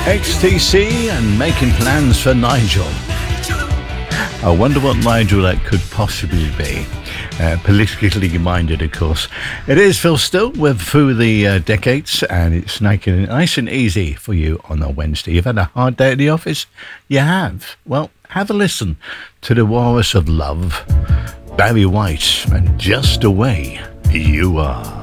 XTC and making plans for Nigel. I wonder what Nigel that could possibly be. Politically minded, of course. It is Phil Still with Through the Decades, and it's making it nice and easy for you on a Wednesday. You've had a hard day at the office? You have? Well, have a listen to The Walrus of Love, Barry White, and Just the Way You Are.